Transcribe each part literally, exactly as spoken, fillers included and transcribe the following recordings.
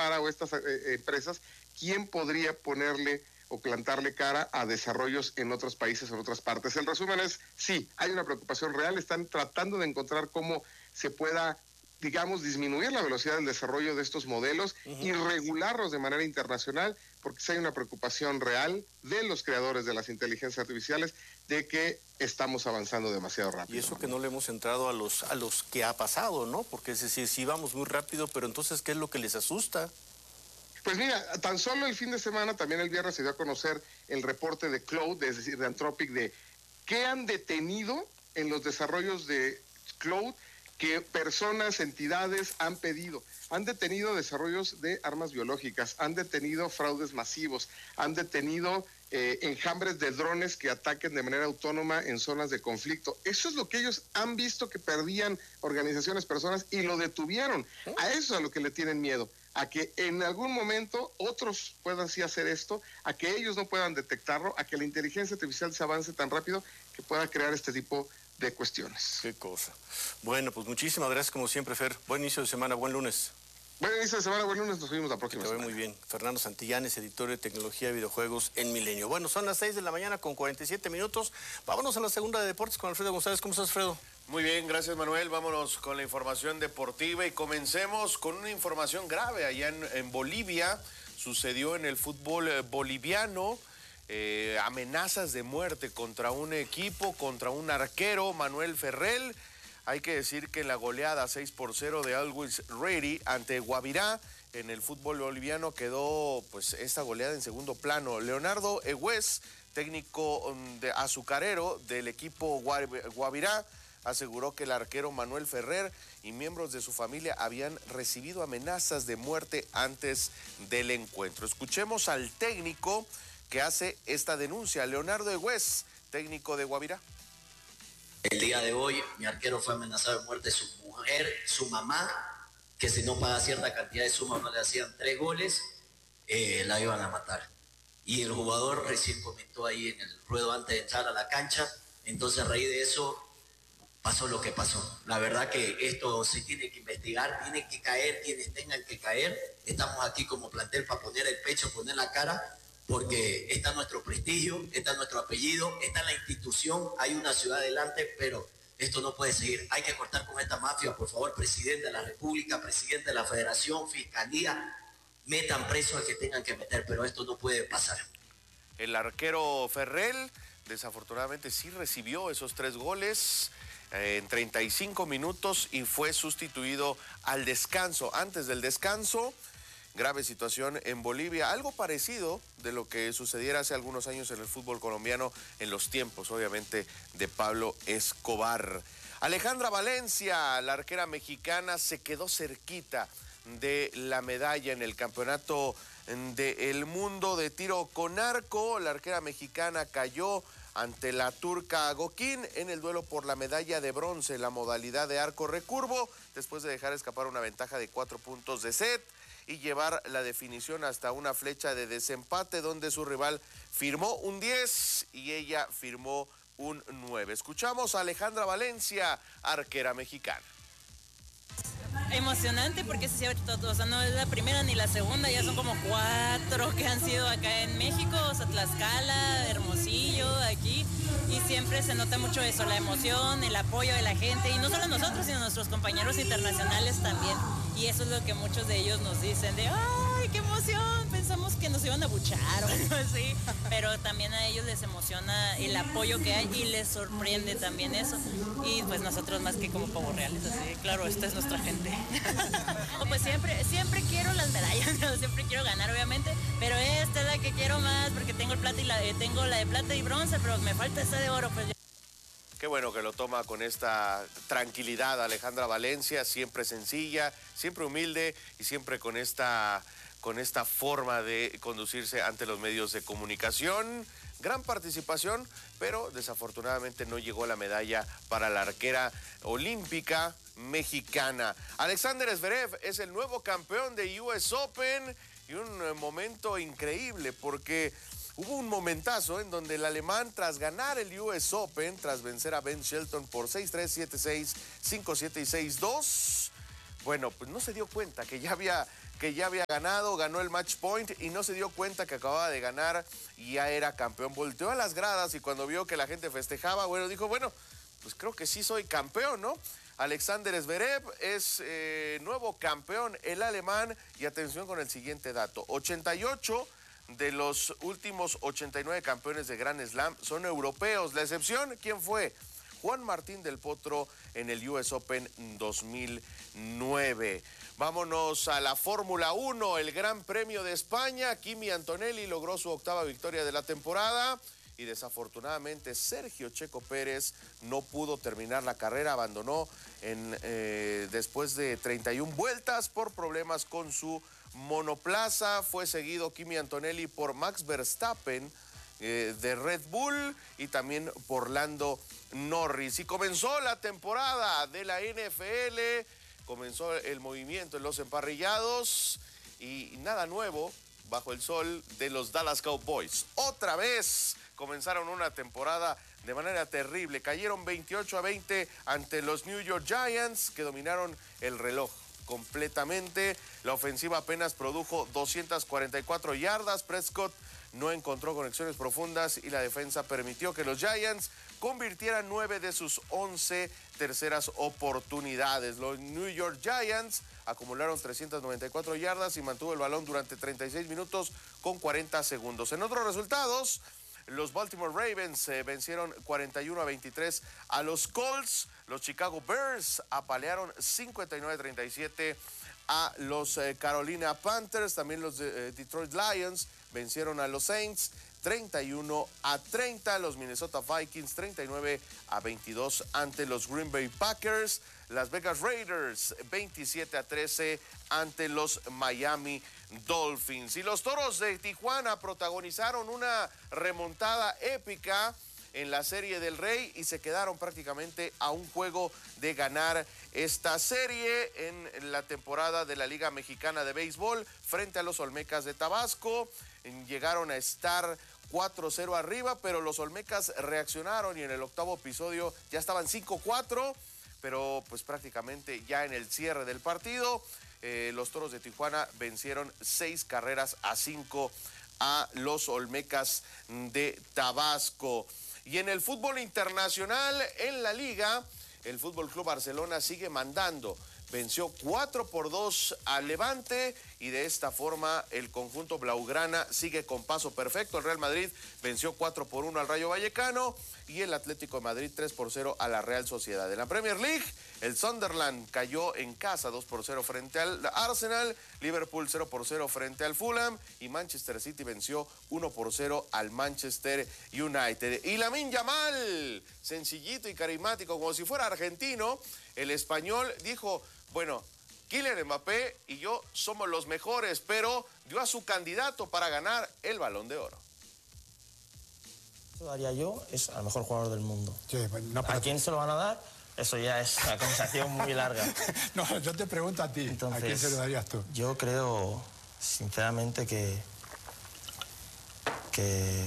para, o estas eh, empresas, quién podría ponerle o plantarle cara a desarrollos en otros países o en otras partes. El resumen es, sí, hay una preocupación real, están tratando de encontrar cómo se pueda, digamos, disminuir la velocidad del desarrollo de estos modelos uh-huh. y regularlos de manera internacional, porque sí hay una preocupación real de los creadores de las inteligencias artificiales de que estamos avanzando demasiado rápido. Y eso que no le hemos entrado a los, a los que ha pasado, ¿no? Porque es decir, sí vamos muy rápido, pero entonces, ¿qué es lo que les asusta? Pues mira, tan solo el fin de semana, también el viernes, se dio a conocer el reporte de Claude, es decir, de Anthropic, de qué han detenido en los desarrollos de Claude, que personas, entidades han pedido. Han detenido desarrollos de armas biológicas, han detenido fraudes masivos, han detenido eh, enjambres de drones que ataquen de manera autónoma en zonas de conflicto. Eso es lo que ellos han visto que perdían organizaciones, personas, y lo detuvieron. A eso es a lo que le tienen miedo, a que en algún momento otros puedan sí hacer esto, a que ellos no puedan detectarlo, a que la inteligencia artificial se avance tan rápido que pueda crear este tipo de cuestiones. Qué cosa. Bueno, pues muchísimas gracias como siempre, Fer. Buen inicio de semana, buen lunes. Buen inicio de semana, buen lunes, nos vemos la próxima semana. Te ve muy bien. Fernando Santillanes, editor de tecnología y videojuegos en Milenio. Bueno, son las seis de la mañana con cuarenta y siete minutos. Vámonos a la segunda de deportes con Alfredo González. ¿Cómo estás, Alfredo? Muy bien, gracias, Manuel. Vámonos con la información deportiva y comencemos con una información grave. Allá en, en Bolivia sucedió en el fútbol eh, boliviano. Eh, amenazas de muerte contra un equipo, contra un arquero, Manuel Ferrell. Hay que decir que en la goleada seis por cero de Always Ready ante Guavirá en el fútbol boliviano quedó pues esta goleada en segundo plano. Leonardo Egués, técnico de azucarero del equipo Guavirá, aseguró que el arquero Manuel Ferrer y miembros de su familia habían recibido amenazas de muerte antes del encuentro. Escuchemos al técnico que hace esta denuncia, Leonardo Egués, técnico de Guavirá. El día de hoy mi arquero fue amenazado de muerte, su mujer, su mamá, que si no paga cierta cantidad de suma no le hacían tres goles, eh, la iban a matar. Y el jugador recién comentó ahí en el ruedo antes de entrar a la cancha, entonces a raíz de eso pasó lo que pasó. La verdad que esto se tiene que investigar, tiene que caer quienes tengan que caer. Estamos aquí como plantel para poner el pecho, poner la cara, porque está nuestro prestigio, está nuestro apellido, está la institución, hay una ciudad adelante, pero esto no puede seguir. Hay que cortar con esta mafia, por favor, presidente de la República, presidente de la Federación, Fiscalía, metan preso al que tengan que meter, pero esto no puede pasar. El arquero Ferrell, desafortunadamente, sí recibió esos tres goles eh, en treinta y cinco minutos y fue sustituido al descanso. Antes del descanso, grave situación en Bolivia, algo parecido de lo que sucediera hace algunos años en el fútbol colombiano en los tiempos, obviamente, de Pablo Escobar. Alejandra Valencia, la arquera mexicana, se quedó cerquita de la medalla en el campeonato del mundo de tiro con arco. La arquera mexicana cayó ante la turca Gokin en el duelo por la medalla de bronce en la modalidad de arco recurvo, después de dejar escapar una ventaja de cuatro puntos de set y llevar la definición hasta una flecha de desempate donde su rival firmó un diez y ella firmó un nueve. Escuchamos a Alejandra Valencia, arquera mexicana. Emocionante porque se sabe todo, o sea, no es la primera ni la segunda, ya son como cuatro que han sido acá en México, o sea, Tlaxcala, Hermosillo, aquí, y siempre se nota mucho eso, la emoción, el apoyo de la gente, y no solo nosotros, sino nuestros compañeros internacionales también, y eso es lo que muchos de ellos nos dicen, de ¡ay, qué emoción! Pensamos que nos iban a buchar o algo así, pero también a ellos les emociona el apoyo que hay y les sorprende también eso, y pues nosotros más que como pavos reales, así, claro, esta es nuestra gente. Pues siempre, siempre quiero las medallas, ¿no? Siempre quiero ganar, obviamente, pero esta es la que quiero más porque tengo el plata y la, eh, tengo la de plata y bronce, pero me falta esta de oro, pues. Qué bueno que lo toma con esta tranquilidad Alejandra Valencia, siempre sencilla, siempre humilde y siempre con esta, con esta forma de conducirse ante los medios de comunicación. Gran participación, pero desafortunadamente no llegó la medalla para la arquera olímpica mexicana. Alexander Zverev es el nuevo campeón de U S Open y un momento increíble porque hubo un momentazo en donde el alemán, tras ganar el U S Open, tras vencer a Ben Shelton por seis tres, siete seis, cinco siete y seis dos, bueno, pues no se dio cuenta que ya había que ya había ganado, ganó el match point y no se dio cuenta que acababa de ganar y ya era campeón. Volteó a las gradas y cuando vio que la gente festejaba, bueno, dijo, bueno, pues creo que sí soy campeón, ¿no? Alexander Zverev es eh, nuevo campeón, el alemán, y atención con el siguiente dato, ochenta y ocho de los últimos ochenta y nueve campeones de Grand Slam son europeos. La excepción, ¿quién fue? Juan Martín del Potro en el U S Open dos mil nueve. Vámonos a la Fórmula uno, el Gran Premio de España. Kimi Antonelli logró su octava victoria de la temporada y desafortunadamente Sergio Checo Pérez no pudo terminar la carrera, abandonó en, eh, después de treinta y una vueltas por problemas con su monoplaza. Fue seguido Kimi Antonelli por Max Verstappen eh, de Red Bull y también por Lando Norris. Y comenzó la temporada de la N F L, comenzó el movimiento en los emparrillados y nada nuevo bajo el sol de los Dallas Cowboys. Otra vez comenzaron una temporada de manera terrible, cayeron veintiocho a veinte ante los New York Giants, que dominaron el reloj completamente. La ofensiva apenas produjo doscientas cuarenta y cuatro yardas. Prescott no encontró conexiones profundas y la defensa permitió que los Giants convirtieran nueve de sus once terceras oportunidades. Los New York Giants acumularon trescientas noventa y cuatro yardas y mantuvo el balón durante treinta y seis minutos con cuarenta segundos. En otros resultados, los Baltimore Ravens eh, vencieron cuarenta y uno a veintitrés a los Colts. Los Chicago Bears apalearon cincuenta y nueve a treinta y siete a los eh, Carolina Panthers. También los eh, Detroit Lions vencieron a los Saints treinta y uno a treinta. Los Minnesota Vikings treinta y nueve a veintidós ante los Green Bay Packers. Las Vegas Raiders veintisiete a trece ante los Miami Dolphins. Y los Toros de Tijuana protagonizaron una remontada épica en la Serie del Rey y se quedaron prácticamente a un juego de ganar esta serie en la temporada de la Liga Mexicana de Béisbol frente a los Olmecas de Tabasco. Llegaron a estar cuatro cero arriba, pero los Olmecas reaccionaron y en el octavo episodio ya estaban cinco cuatro, pero pues prácticamente ya en el cierre del partido, eh, los Toros de Tijuana vencieron seis carreras a cinco a los Olmecas de Tabasco. Y en el fútbol internacional, en la Liga, el Fútbol Club Barcelona sigue mandando. Venció cuatro por dos al Levante y de esta forma el conjunto blaugrana sigue con paso perfecto. El Real Madrid venció cuatro por uno al Rayo Vallecano y el Atlético de Madrid tres por cero a la Real Sociedad. En la Premier League, el Sunderland cayó en casa dos por cero frente al Arsenal, Liverpool cero por cero frente al Fulham y Manchester City venció uno por cero al Manchester United. Y Lamine Yamal, sencillito y carismático como si fuera argentino, el español dijo, bueno, Kylian Mbappé y yo somos los mejores, pero dio a su candidato para ganar el Balón de Oro. Eso daría yo, es al mejor jugador del mundo. Sí, no, ¿A quién se lo van a dar? Eso ya es una conversación muy larga. No, yo te pregunto a ti, Entonces, ¿a quién se lo darías tú? Yo creo, sinceramente, que... que...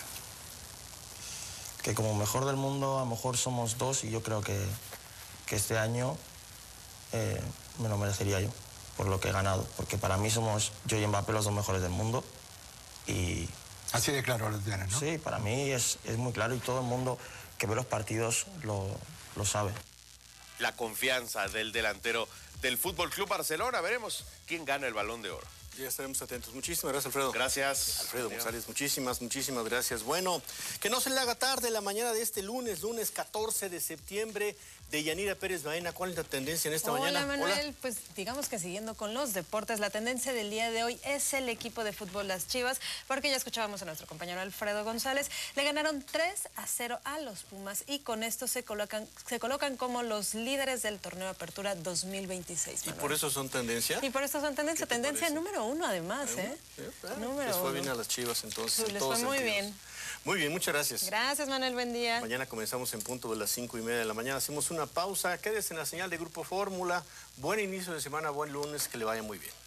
que como mejor del mundo a lo mejor somos dos y yo creo que, que este año eh, me lo merecería yo por lo que he ganado. Porque para mí somos yo y Mbappé los dos mejores del mundo y... Así de claro lo tienes, ¿no? Sí, para mí es, es muy claro y todo el mundo que ve los partidos lo, lo sabe. La confianza del delantero del Fútbol Club Barcelona. Veremos quién gana el Balón de Oro. Ya estaremos atentos. Muchísimas gracias, Alfredo. Gracias. Alfredo González, muchísimas, muchísimas gracias. Bueno, que no se le haga tarde la mañana de este lunes, lunes catorce de septiembre. De Yanira Pérez Baena, ¿cuál es la tendencia en esta Hola, mañana? Manuel. Hola, Pues digamos que siguiendo con los deportes, la tendencia del día de hoy es el equipo de fútbol Las Chivas, porque ya escuchábamos a nuestro compañero Alfredo González, le ganaron tres a cero a los Pumas y con esto se colocan, se colocan como los líderes del torneo Apertura dos mil veintiséis. ¿Y Manuel. por eso son tendencia? Y por eso son tendencia, tendencia parece? número uno además, ¿eh? Sí, claro. Número Les fue uno. bien a las Chivas entonces. Sí, en les todos fue muy sentidos. bien. Muy bien, muchas gracias. Gracias, Manuel, buen día. Mañana comenzamos en punto de las cinco y media de la mañana. Hacemos una pausa. Quédese en la señal de Grupo Fórmula. Buen inicio de semana, buen lunes, que le vaya muy bien.